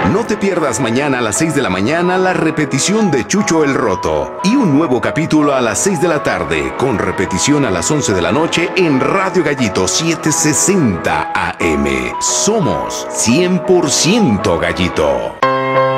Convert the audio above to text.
No te pierdas mañana a las 6 de la mañana la repetición de Chucho el Roto y un nuevo capítulo a las 6 de la tarde con repetición a las 11 de la noche en Radio Gallito 760 AM. Somos 100% Gallito.